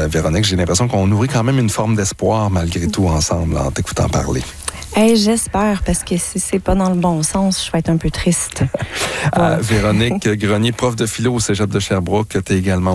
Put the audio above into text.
Véronique. J'ai l'impression qu'on nourrit quand même une forme d'espoir malgré tout ensemble en t'écoutant parler. Hey, j'espère, parce que si c'est pas dans le bon sens, je vais être un peu triste. Voilà. Véronique Grenier, prof de philo au Cégep de Sherbrooke, tu es également